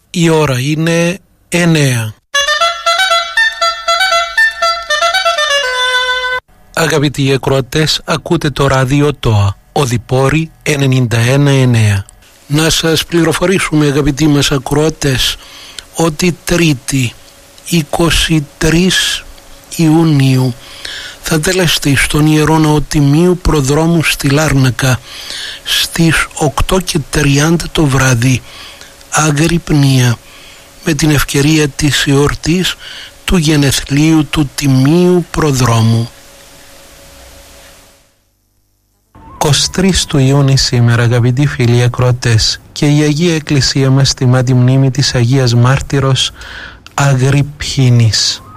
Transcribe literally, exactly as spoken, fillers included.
Η ώρα είναι εννέα. Αγαπητοί ακροατές, ακούτε το ράδιο ΤΟΑ, Οδυπόρη ενενήντα ένα εννέα. Να σας πληροφορήσουμε, αγαπητοί μας ακροατές, ότι Τρίτη είκοσι τρεις Ιουνίου θα τελεστεί στον Ιερό Ναό Τιμίου Προδρόμου στη Λάρνακα στις οκτώ και τριάντα το βράδυ αγρυπνία με την ευκαιρία της εορτής του γενεθλίου του Τιμίου Προδρόμου. είκοσι τρεις του Ιούνιου σήμερα, αγαπητοί φίλοι ακροατές, και η Αγία Εκκλησία μας τιμά τη μνήμη της Αγίας Μάρτυρος Αγρυπίνης.